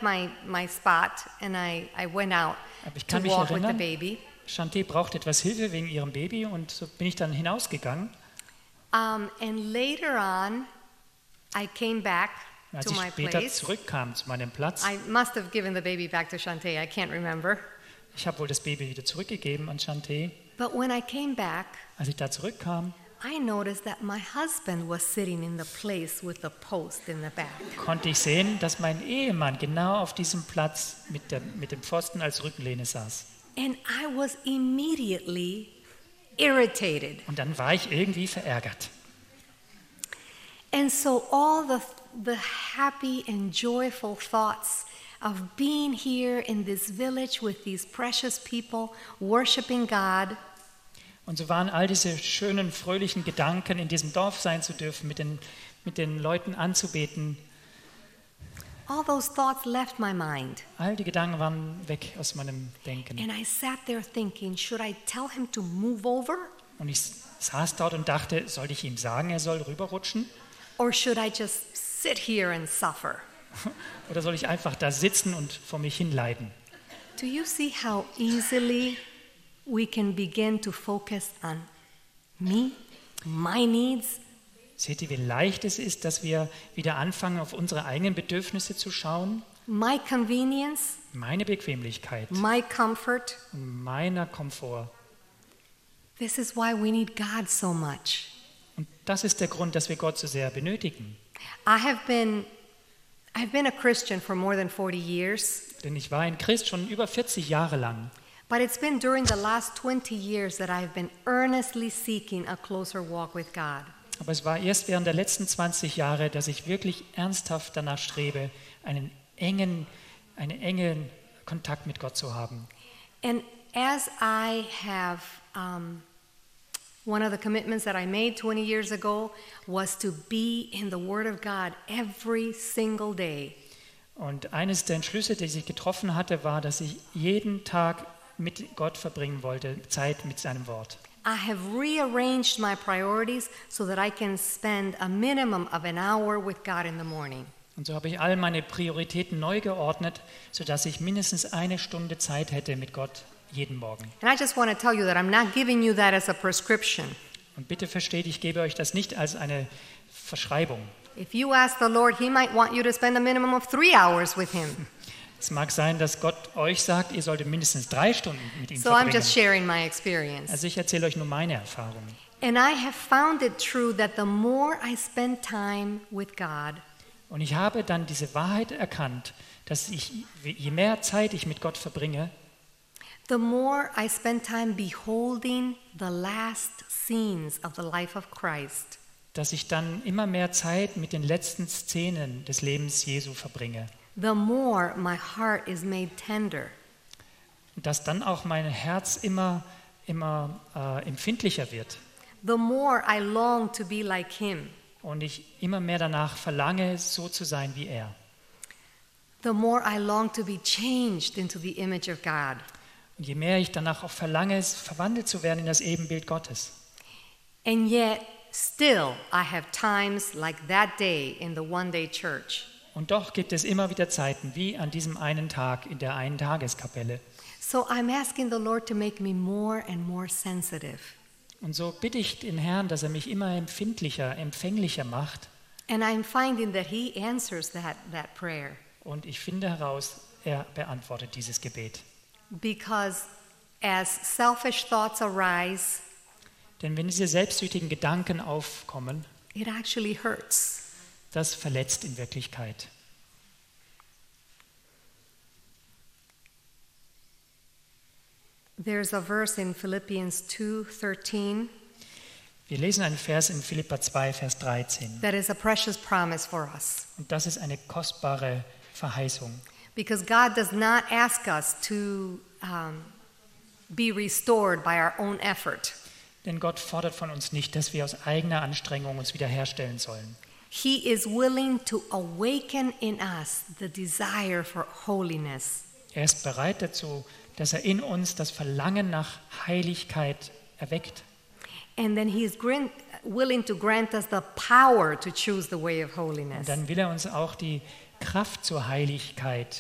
my spot and I went out Aber ich to kann mich walk with the erinnern, baby. Chanté brauchte etwas Hilfe wegen ihrem Baby und so bin ich dann hinausgegangen. And later on, I came back Als to ich my später place. zurückkam zu meinem Platz, I must have given the baby back to Shantae. I can't remember. ich habe wohl das Baby wieder zurückgegeben an Chanté. But when I came back, Als ich da zurückkam, I noticed that my husband was sitting in the place with the post in the back. konnte ich sehen, dass mein Ehemann genau auf diesem Platz mit dem Pfosten als Rückenlehne saß. And I was immediately irritated. Und dann war ich irgendwie verärgert. And so all the happy and joyful thoughts of being here in this village with these precious people worshiping God, Und so waren all diese schönen, fröhlichen Gedanken, in diesem Dorf sein zu dürfen, mit den Leuten anzubeten. all those thoughts left my mind. All die Gedanken waren weg aus meinem Denken. And I sat there thinking, should I tell him to move over? Und ich saß dort und dachte, soll ich ihm sagen, er soll rüberrutschen? Or should I just sit here and suffer? Oder soll ich einfach da sitzen und vor mich hinleiden? Do you see how easily we can begin to focus on me, my needs? Seht ihr, wie leicht es ist, dass wir wieder anfangen, auf unsere eigenen Bedürfnisse zu schauen? My convenience, Meine Bequemlichkeit, my comfort. meiner Komfort. This is why we need God so much. Und das ist der Grund, dass wir Gott so sehr benötigen. I've been a Christian for more than 40 years, Denn ich war ein Christ schon über 40 Jahre lang. but it's been during the last 20 years that I've been earnestly seeking a closer walk with God. Aber es war erst während der letzten 20 Jahre, dass ich wirklich ernsthaft danach strebe, einen engen Kontakt mit Gott zu haben. And as I have, one of the commitments that I made 20 years ago was to be in the Word of God every single day. Und eines der Entschlüsse, die ich getroffen hatte, war, dass ich jeden Tag mit Gott verbringen wollte, Zeit mit seinem Wort. I have rearranged my priorities so that I can spend a minimum of an hour with God in the morning. Und so habe ich all meine Prioritäten neu geordnet, sodass ich mindestens 1 Stunde Zeit hätte mit Gott jeden Morgen. And I just want to tell you that I'm not giving you that as a prescription. Und bitte versteht, ich gebe euch das nicht als eine Verschreibung. If you ask the Lord, He might want you to spend a minimum of 3 hours with Him. Es mag sein, dass Gott euch sagt, ihr solltet mindestens 3 Stunden mit ihm So I'm verbringen. just sharing my experience. Also ich erzähle euch nur meine Erfahrungen. And I have found it true that the more I spend time with God, Und ich habe dann diese Wahrheit erkannt, dass je mehr Zeit ich mit Gott verbringe, the more I spend time beholding the last scenes of the life of Christ, dass ich dann immer mehr Zeit mit den letzten Szenen des Lebens Jesu verbringe. the more my heart is made tender. Und dass dann auch mein Herz immer empfindlicher wird. The more I long to be like Him, Und ich immer mehr danach verlange, so zu sein wie er. the more I long to be changed into the image of God. Und je mehr ich danach auch verlange, verwandelt zu werden in das Ebenbild Gottes. And yet, still, I have times like that day in the one-day church. Und doch gibt es immer wieder Zeiten, wie an diesem einen Tag in der einen Tageskapelle. So I'm asking the Lord to make me more and more sensitive. Und so bitte ich den Herrn, dass er mich immer empfänglicher macht. And I'm finding that He answers that prayer. Und ich finde heraus, er beantwortet dieses Gebet. Because as selfish thoughts arise, Denn wenn diese selbstsüchtigen Gedanken aufkommen, it actually hurts. das verletzt in Wirklichkeit. There's a verse in Philippians 2:13 Wir lesen einen Vers in Philipper 2, Vers 13. that is a precious promise for us. Und das ist eine kostbare Verheißung. Because God does not ask us to be restored by our own effort. Denn Gott fordert von uns nicht, dass wir aus eigener Anstrengung uns wiederherstellen sollen. He is willing to awaken in us the desire for holiness. Er ist bereit dazu, dass er in uns das Verlangen nach Heiligkeit erweckt. And then He is willing to grant us the power to choose the way of Und holiness. dann will er uns auch die Kraft zur Heiligkeit